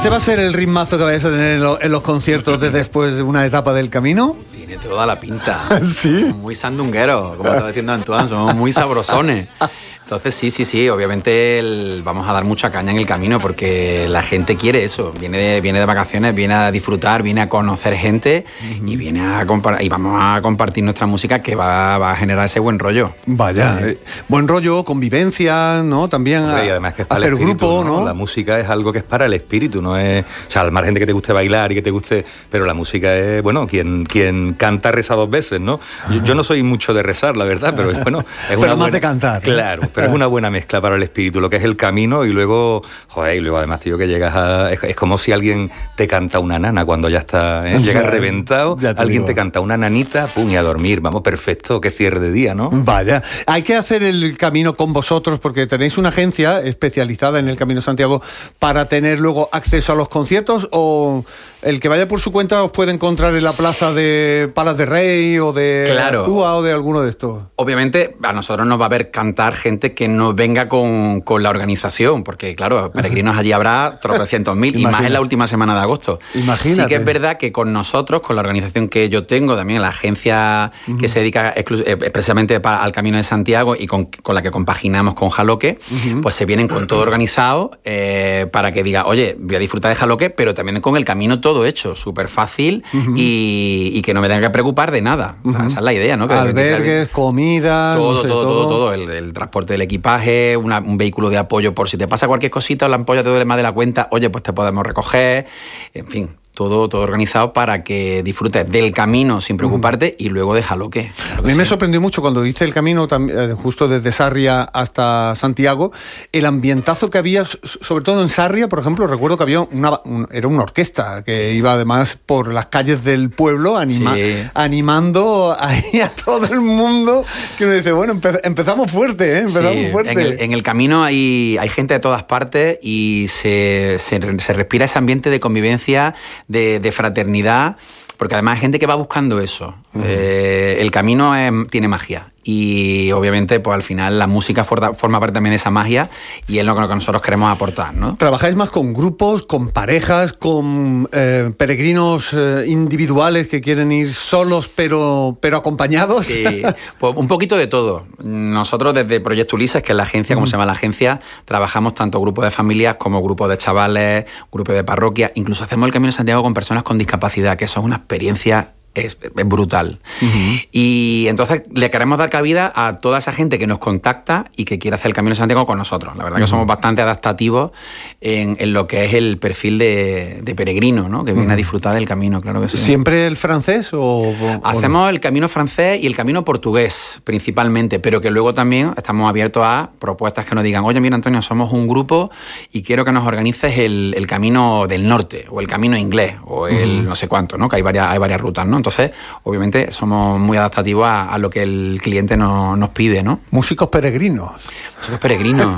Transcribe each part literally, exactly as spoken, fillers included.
¿Este va a ser el ritmazo que vayas a tener en, lo, en los conciertos de después de una etapa del camino? Tiene toda la pinta. Sí. Muy sandungueros, como estaba diciendo Antoine, somos muy sabrosones. Entonces sí, sí, sí, obviamente el, vamos a dar mucha caña en el camino porque la gente quiere eso, viene de, viene de vacaciones, viene a disfrutar, viene a conocer gente uh-huh. y viene a compar- y vamos a compartir nuestra música que va, va a generar ese buen rollo. Vaya, eh, buen rollo, convivencia, ¿no? También a, y además que es para hacer el espíritu, grupo, ¿no? ¿no? La música es algo que es para el espíritu, no es, o sea, al margen de que te guste bailar y que te guste, pero la música es, bueno, quien, quien canta reza dos veces, ¿no? Yo, yo no soy mucho de rezar, la verdad, pero bueno, es pero una más buena, de cantar. Claro, pero es una buena mezcla para el espíritu, lo que es el camino y luego, joder, y luego además, tío, que llegas a... Es, es como si alguien te canta una nana cuando ya está, ¿eh? Llegas reventado, te alguien digo. te canta una nanita, pum, y a dormir, vamos, perfecto, qué cierre de día, ¿no? Vaya, hay que hacer el camino con vosotros porque tenéis una agencia especializada en el Camino de Santiago para tener luego acceso a los conciertos, o el que vaya por su cuenta os puede encontrar en la plaza de Palas de Rey o de Claro. Arzúa o de alguno de estos. Obviamente a nosotros nos va a ver cantar gente que no venga con, con la organización, porque claro, peregrinos allí habrá tropecientos mil, y más en la última semana de agosto. Imagínate. Sí que es verdad que con nosotros, con la organización que yo tengo, también la agencia uh-huh. que se dedica exclus- eh, precisamente para, al Camino de Santiago y con, con la que compaginamos con Jaloque, uh-huh. pues se vienen con todo organizado eh, para que diga, oye, voy a disfrutar de Jaloque, pero también con el camino todo hecho, súper fácil uh-huh. y, y que no me tenga que preocupar de nada. Uh-huh. Esa es la idea, ¿no? Que, Albergues, que, comida... todo, no sé, todo, todo, todo, todo, el, el transporte del equipaje, una, un vehículo de apoyo por si te pasa cualquier cosita o la ampolla te duele más de la cuenta, oye, pues te podemos recoger, en fin. Todo, todo organizado para que disfrutes del camino sin preocuparte y luego de Jaloque. A mí me sorprendió mucho cuando hice el camino eh, justo desde Sarria hasta Santiago, el ambientazo que había, sobre todo en Sarria, por ejemplo, recuerdo que había una, un, era una orquesta que iba además por las calles del pueblo anima, sí. animando ahí a todo el mundo, que uno dice, bueno, empe- empezamos fuerte, ¿eh? Empezamos sí, fuerte. En el, en el camino hay, hay gente de todas partes y se, se, se respira ese ambiente de convivencia, De, de fraternidad, porque además hay gente que va buscando eso. Uh-huh. Eh, el camino es, tiene magia y obviamente pues al final la música forma, forma parte también de esa magia y es lo que nosotros queremos aportar, ¿no? ¿Trabajáis más con grupos, con parejas, con eh, peregrinos eh, individuales que quieren ir solos pero, pero acompañados? Sí, pues un poquito de todo. Nosotros desde Proyecto Ulises, que es la agencia, como uh-huh. se llama la agencia, trabajamos tanto grupos de familias como grupos de chavales, grupos de parroquia, incluso hacemos el Camino de Santiago con personas con discapacidad, que eso es una experiencia Es, es brutal. Uh-huh. Y entonces le queremos dar cabida a toda esa gente que nos contacta y que quiere hacer el Camino de Santiago con nosotros. La verdad uh-huh. que somos bastante adaptativos en, en lo que es el perfil de, de peregrino, ¿no? Que viene uh-huh. a disfrutar del camino, claro que sí. ¿Siempre el francés o...? o Hacemos o... el camino francés y el camino portugués, principalmente, pero que luego también estamos abiertos a propuestas que nos digan, oye, mira, Antonio, somos un grupo y quiero que nos organices el, el camino del norte, o el camino inglés, o el uh-huh. no sé cuánto, ¿no? Que hay varias, hay varias rutas, ¿no? Entonces, obviamente, somos muy adaptativos a, a lo que el cliente no, nos pide, ¿no? Músicos peregrinos. Músicos peregrinos.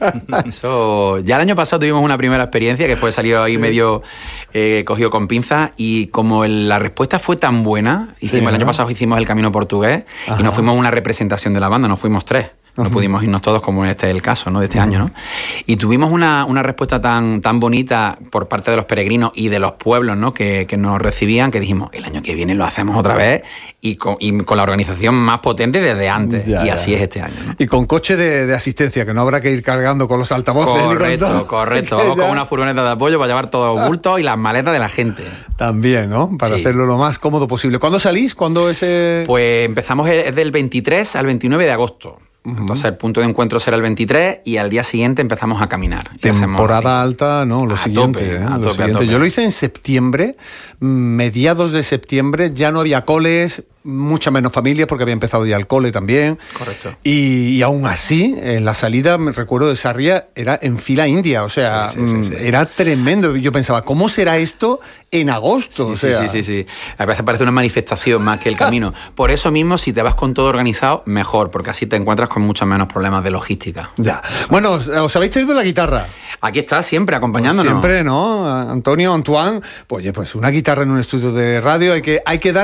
Eso. Ya el año pasado tuvimos una primera experiencia que fue salió ahí medio eh, cogido con pinzas y como el, la respuesta fue tan buena, hicimos, sí, el año pasado hicimos el Camino Portugués. Ajá. Y nos fuimos a una representación de la banda, nos fuimos tres. No uh-huh. pudimos irnos todos como este es el caso, ¿no? De este uh-huh. año, ¿no? Y tuvimos una, una respuesta tan, tan bonita por parte de los peregrinos y de los pueblos, ¿no? Que, que nos recibían, que dijimos, el año que viene lo hacemos otra vez y con, y con la organización más potente desde antes. Ya, y así ya. Es este año, ¿no? Y con coche de, de asistencia, que no habrá que ir cargando con los altavoces. Correcto, con correcto. Vamos con una furgoneta de apoyo para llevar todos los bultos y las maletas de la gente. También, ¿no? Para sí. hacerlo lo más cómodo posible. ¿Cuándo salís? ¿Cuándo ese...? Pues empezamos es del veintitrés al veintinueve de agosto. Uh-huh. Entonces el punto de encuentro será el veintitrés y al día siguiente empezamos a caminar. Temporada alta, no, lo a siguiente. Tope, ¿eh? a lo tope, siguiente. a tope. Yo lo hice en septiembre, mediados de septiembre, ya no había coles, mucha menos familias porque había empezado ya el cole también. Correcto. Y, y aún así, en la salida, me recuerdo de Sarria, era en fila india, o sea, sí, sí, sí, sí. era tremendo. Yo pensaba, ¿cómo será esto en agosto? Sí, o sea, sí, sí, sí, sí. A veces parece una manifestación más que el camino. Por eso mismo, si te vas con todo organizado, mejor, porque así te encuentras con muchos menos problemas de logística. Ya. Bueno, ¿os, os habéis traído la guitarra? Aquí está, siempre acompañándonos. Pues siempre, ¿no? Antonio, Antoine, pues, oye, pues una guitarra en un estudio de radio, hay que, hay que dar